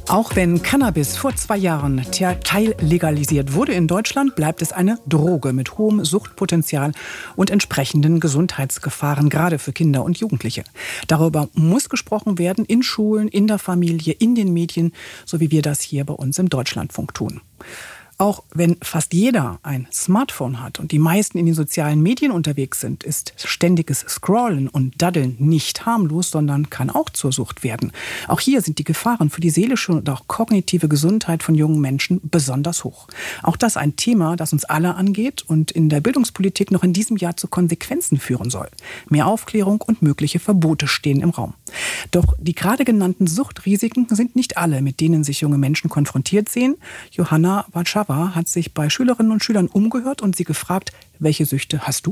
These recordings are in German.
Auch wenn Cannabis vor 2 Jahren teillegalisiert wurde in Deutschland, bleibt es eine Droge mit hohem Suchtpotenzial und entsprechenden Gesundheitsgefahren, gerade für Kinder und Jugendliche. Darüber muss gesprochen werden in Schulen, in der Familie, in den Medien, so wie wir das hier bei uns im Deutschlandfunk tun. Auch wenn fast jeder ein Smartphone hat und die meisten in den sozialen Medien unterwegs sind, ist ständiges Scrollen und Daddeln nicht harmlos, sondern kann auch zur Sucht werden. Auch hier sind die Gefahren für die seelische und auch kognitive Gesundheit von jungen Menschen besonders hoch. Auch das ein Thema, das uns alle angeht und in der Bildungspolitik noch in diesem Jahr zu Konsequenzen führen soll. Mehr Aufklärung und mögliche Verbote stehen im Raum. Doch die gerade genannten Suchtrisiken sind nicht alle, mit denen sich junge Menschen konfrontiert sehen. Johanna Watschawa hat sich bei Schülerinnen und Schülern umgehört und sie gefragt, welche Süchte hast du?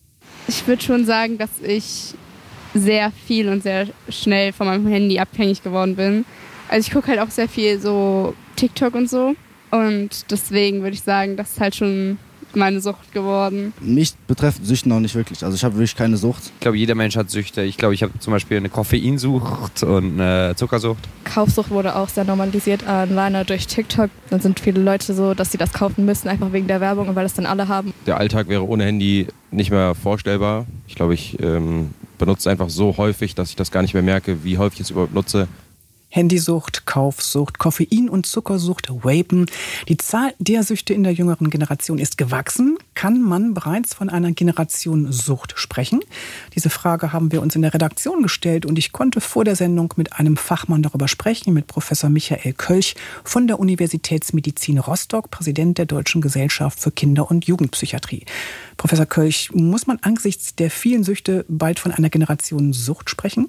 Ich würde schon sagen, dass ich sehr viel und sehr schnell von meinem Handy abhängig geworden bin. Also ich gucke halt auch sehr viel so TikTok und so. Und deswegen würde ich sagen, das ist halt schon meine Sucht geworden. Mich betreffen Süchte noch nicht wirklich. Also ich habe wirklich keine Sucht. Ich glaube, jeder Mensch hat Süchte. Ich glaube, ich habe zum Beispiel eine Koffeinsucht und eine Zuckersucht. Kaufsucht wurde auch sehr normalisiert alleine durch TikTok. Dann sind viele Leute so, dass sie das kaufen müssen, einfach wegen der Werbung und weil es dann alle haben. Der Alltag wäre ohne Handy nicht mehr vorstellbar. Ich glaube, ich benutze es einfach so häufig, dass ich das gar nicht mehr merke, wie häufig ich es überhaupt nutze. Handysucht, Kaufsucht, Koffein- und Zuckersucht, Vapen. Die Zahl der Süchte in der jüngeren Generation ist gewachsen. Kann man bereits von einer Generation Sucht sprechen? Diese Frage haben wir uns in der Redaktion gestellt und ich konnte vor der Sendung mit einem Fachmann darüber sprechen, mit Professor Michael Kölch von der Universitätsmedizin Rostock, Präsident der Deutschen Gesellschaft für Kinder- und Jugendpsychiatrie. Professor Kölch, muss man angesichts der vielen Süchte bald von einer Generation Sucht sprechen?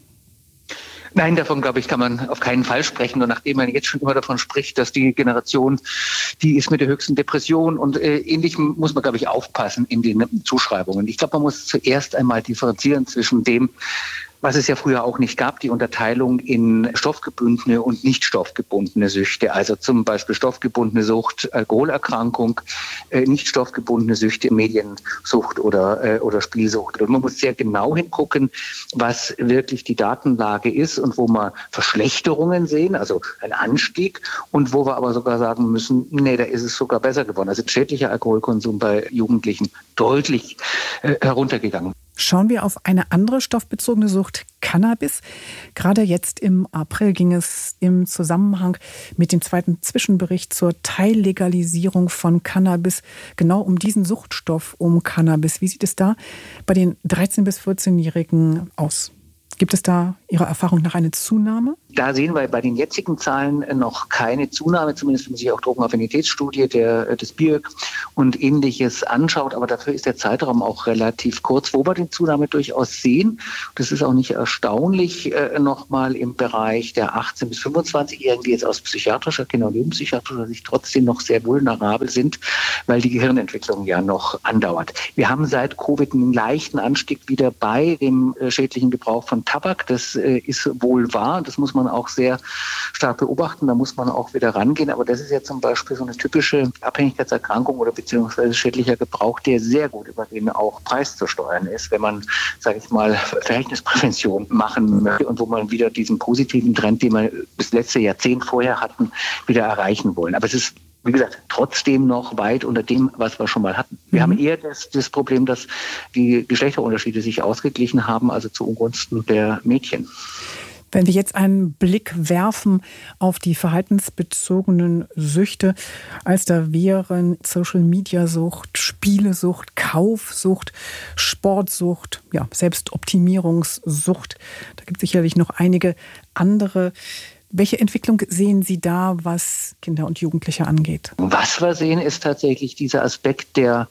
Nein, davon, glaube ich, kann man auf keinen Fall sprechen. Und nachdem man jetzt schon immer davon spricht, dass die Generation, die ist mit der höchsten Depression und Ähnlichem, muss man, glaube ich, aufpassen in den Zuschreibungen. Ich glaube, man muss zuerst einmal differenzieren zwischen dem, was es ja früher auch nicht gab, die Unterteilung in stoffgebundene und nicht stoffgebundene Süchte. Also zum Beispiel stoffgebundene Sucht, Alkoholerkrankung, nicht stoffgebundene Süchte, Mediensucht oder Spielsucht. Und man muss sehr genau hingucken, was wirklich die Datenlage ist und wo wir Verschlechterungen sehen, also ein Anstieg, und wo wir aber sogar sagen müssen, nee, da ist es sogar besser geworden. Also schädlicher Alkoholkonsum bei Jugendlichen deutlich heruntergegangen. Schauen wir auf eine andere stoffbezogene Sucht, Cannabis. Gerade jetzt im April ging es im Zusammenhang mit dem zweiten Zwischenbericht zur Teillegalisierung von Cannabis genau um diesen Suchtstoff, um Cannabis. Wie sieht es da bei den 13- bis 14-Jährigen aus? Gibt es da Ihrer Erfahrung nach eine Zunahme? Da sehen wir bei den jetzigen Zahlen noch keine Zunahme, zumindest wenn man sich auch Drogenaffinitätsstudie des BIOG und Ähnliches anschaut. Aber dafür ist der Zeitraum auch relativ kurz, wo wir die Zunahme durchaus sehen. Das ist auch nicht erstaunlich, nochmal im Bereich der 18- bis 25-Jährigen, die jetzt aus psychiatrischer, Kinder- und Jugendpsychiatrischer Sicht trotzdem noch sehr vulnerabel sind, weil die Gehirnentwicklung ja noch andauert. Wir haben seit Covid einen leichten Anstieg wieder bei dem schädlichen Gebrauch von Tabak. Das ist wohl wahr. Das muss man auch sehr stark beobachten. Da muss man auch wieder rangehen. Aber das ist ja zum Beispiel so eine typische Abhängigkeitserkrankung oder beziehungsweise schädlicher Gebrauch, der sehr gut über den auch Preis zu steuern ist, wenn man, sage ich mal, Verhältnisprävention machen möchte und wo man wieder diesen positiven Trend, den wir das letzte Jahrzehnt vorher hatten, wieder erreichen wollen. Aber es ist, wie gesagt, trotzdem noch weit unter dem, was wir schon mal hatten. Wir haben eher das Problem, dass die Geschlechterunterschiede sich ausgeglichen haben, also zu Ungunsten der Mädchen. Wenn wir jetzt einen Blick werfen auf die verhaltensbezogenen Süchte, als da wären Social-Media-Sucht, Spielesucht, Kaufsucht, Sportsucht, ja, Selbstoptimierungssucht. Da gibt es sicherlich noch einige andere. Welche Entwicklung sehen Sie da, was Kinder und Jugendliche angeht? Was wir sehen, ist tatsächlich dieser Aspekt, der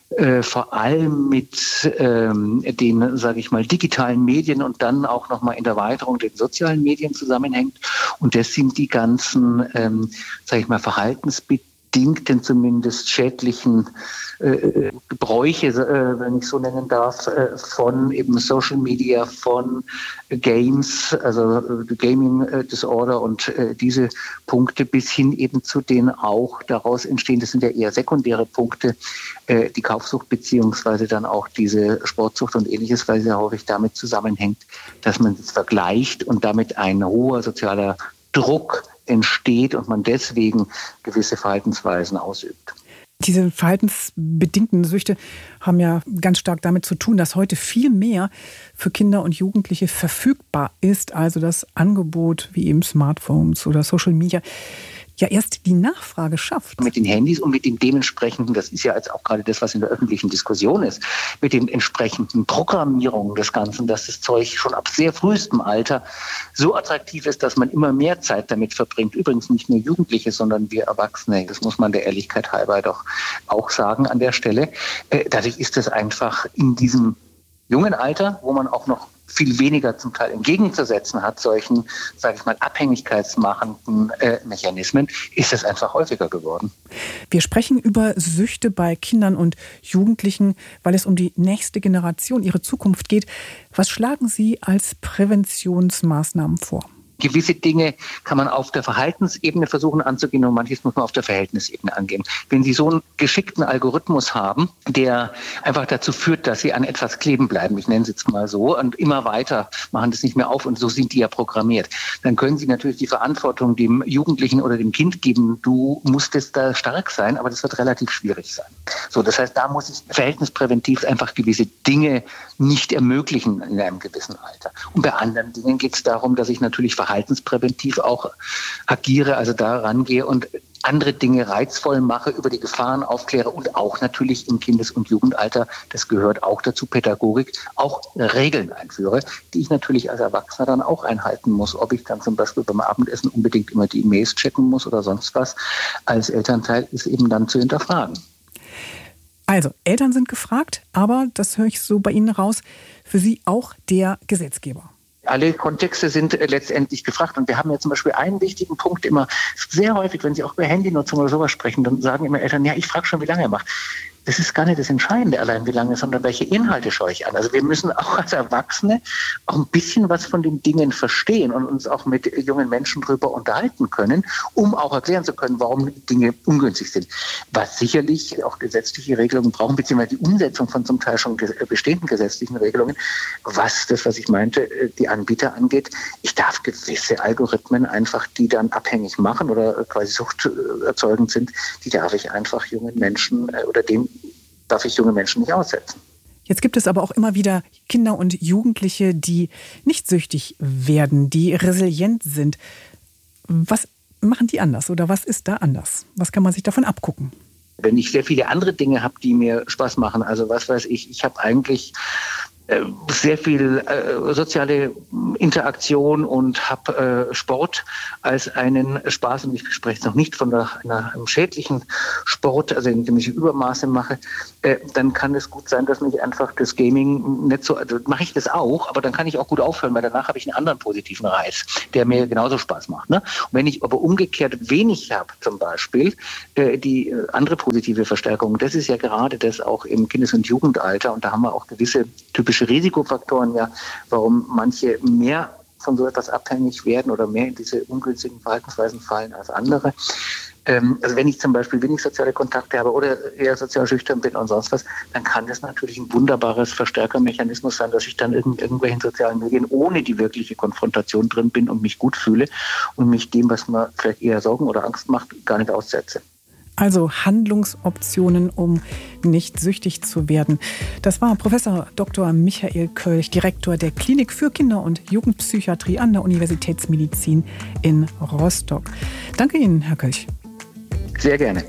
vor allem mit den, sage ich mal, digitalen Medien und dann auch nochmal in der Erweiterung den sozialen Medien zusammenhängt. Und das sind die ganzen, sage ich mal, verhaltensbedingten, zumindest schädlichen Gebräuche, wenn ich so nennen darf, von eben Social Media, von Games, also Gaming Disorder und diese Punkte bis hin eben zu den auch daraus entstehen, das sind ja eher sekundäre Punkte, die Kaufsucht beziehungsweise dann auch diese Sportsucht und Ähnliches, weil sie ja häufig damit zusammenhängt, dass man es vergleicht und damit ein hoher sozialer Druck entsteht und man deswegen gewisse Verhaltensweisen ausübt. Diese verhaltensbedingten Süchte haben ja ganz stark damit zu tun, dass heute viel mehr für Kinder und Jugendliche verfügbar ist. Also das Angebot wie eben Smartphones oder Social Media ja erst die Nachfrage schafft. Mit den Handys und mit den dementsprechenden, das ist ja jetzt auch gerade das, was in der öffentlichen Diskussion ist, mit den entsprechenden Programmierungen des Ganzen, dass das Zeug schon ab sehr frühestem Alter so attraktiv ist, dass man immer mehr Zeit damit verbringt. Übrigens nicht nur Jugendliche, sondern wir Erwachsene. Das muss man der Ehrlichkeit halber doch auch sagen an der Stelle. Dadurch ist es einfach in diesem jungen Alter, wo man auch noch viel weniger zum Teil entgegenzusetzen hat, solchen, sage ich mal, abhängigkeitsmachenden Mechanismen, ist es einfach häufiger geworden. Wir sprechen über Süchte bei Kindern und Jugendlichen, weil es um die nächste Generation, ihre Zukunft geht. Was schlagen Sie als Präventionsmaßnahmen vor? Gewisse Dinge kann man auf der Verhaltensebene versuchen anzugehen und manches muss man auf der Verhältnisebene angehen. Wenn Sie so einen geschickten Algorithmus haben, der einfach dazu führt, dass Sie an etwas kleben bleiben, ich nenne es jetzt mal so, und immer weiter machen das nicht mehr auf und so sind die ja programmiert, dann können Sie natürlich die Verantwortung dem Jugendlichen oder dem Kind geben, du musstest da stark sein, aber das wird relativ schwierig sein. So, das heißt, da muss ich verhältnispräventiv einfach gewisse Dinge nicht ermöglichen in einem gewissen Alter. Und bei anderen Dingen geht es darum, dass ich natürlich verhaltenspräventiv auch agiere, also da rangehe und andere Dinge reizvoll mache, über die Gefahren aufkläre und auch natürlich im Kindes- und Jugendalter, das gehört auch dazu, Pädagogik, auch Regeln einführe, die ich natürlich als Erwachsener dann auch einhalten muss. Ob ich dann zum Beispiel beim Abendessen unbedingt immer die E-Mails checken muss oder sonst was, als Elternteil ist eben dann zu hinterfragen. Also, Eltern sind gefragt, aber, das höre ich so bei Ihnen raus, für Sie auch der Gesetzgeber. Alle Kontexte sind letztendlich gefragt. Und wir haben ja zum Beispiel einen wichtigen Punkt immer, sehr häufig, wenn Sie auch über Handynutzung oder sowas sprechen, dann sagen immer Eltern, ja, ich frage schon, wie lange er macht. Das ist gar nicht das Entscheidende allein, wie lange, sondern welche Inhalte schaue ich an. Also wir müssen auch als Erwachsene auch ein bisschen was von den Dingen verstehen und uns auch mit jungen Menschen darüber unterhalten können, um auch erklären zu können, warum Dinge ungünstig sind. Was sicherlich auch gesetzliche Regelungen brauchen, beziehungsweise die Umsetzung von zum Teil schon bestehenden gesetzlichen Regelungen, was das, was ich meinte, die Anbieter angeht. Ich darf gewisse Algorithmen einfach, die dann abhängig machen oder quasi suchterzeugend sind, die darf ich einfach jungen Menschen oder dem darf ich junge Menschen nicht aussetzen. Jetzt gibt es aber auch immer wieder Kinder und Jugendliche, die nicht süchtig werden, die resilient sind. Was machen die anders oder was ist da anders? Was kann man sich davon abgucken? Wenn ich sehr viele andere Dinge habe, die mir Spaß machen, also was weiß ich habe eigentlich sehr viel soziale Interaktion und habe Sport als einen Spaß. Und ich spreche jetzt noch nicht von einem schädlichen Sport, also indem ich Übermaße mache. Dann kann es gut sein, dass mich einfach das Gaming nicht so, also mache ich das auch, aber dann kann ich auch gut aufhören, weil danach habe ich einen anderen positiven Reiz, der mir genauso Spaß macht. Ne? Und wenn ich aber umgekehrt wenig habe, zum Beispiel, die andere positive Verstärkung, das ist ja gerade das auch im Kindes- und Jugendalter. Und da haben wir auch gewisse typische Risikofaktoren, ja, warum manche mehr von so etwas abhängig werden oder mehr in diese ungünstigen Verhaltensweisen fallen als andere. Also wenn ich zum Beispiel wenig soziale Kontakte habe oder eher sozial schüchtern bin und sonst was, dann kann das natürlich ein wunderbares Verstärkermechanismus sein, dass ich dann irgendwelchen sozialen Medien ohne die wirkliche Konfrontation drin bin und mich gut fühle und mich dem, was mir vielleicht eher Sorgen oder Angst macht, gar nicht aussetze. Also Handlungsoptionen, um nicht süchtig zu werden. Das war Professor Dr. Michael Kölch, Direktor der Klinik für Kinder- und Jugendpsychiatrie an der Universitätsmedizin in Rostock. Danke Ihnen, Herr Kölch. Sehr gerne.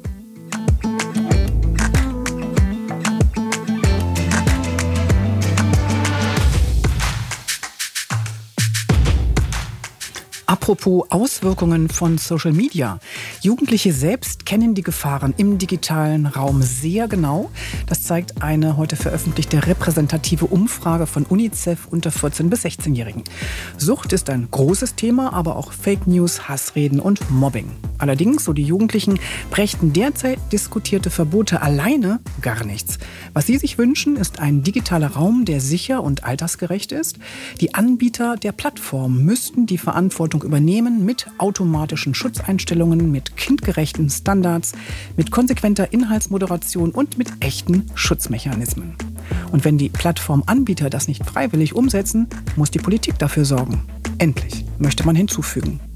Apropos Auswirkungen von Social Media. Jugendliche selbst kennen die Gefahren im digitalen Raum sehr genau. Das zeigt eine heute veröffentlichte repräsentative Umfrage von UNICEF unter 14- bis 16-Jährigen. Sucht ist ein großes Thema, aber auch Fake News, Hassreden und Mobbing. Allerdings, so die Jugendlichen, brächten derzeit diskutierte Verbote alleine gar nichts. Was sie sich wünschen, ist ein digitaler Raum, der sicher und altersgerecht ist. Die Anbieter der Plattform müssten die Verantwortung übernehmen mit automatischen Schutzeinstellungen, mit kindgerechten Standards, mit konsequenter Inhaltsmoderation und mit echten Schutzmechanismen. Und wenn die Plattformanbieter das nicht freiwillig umsetzen, muss die Politik dafür sorgen. Endlich, möchte man hinzufügen.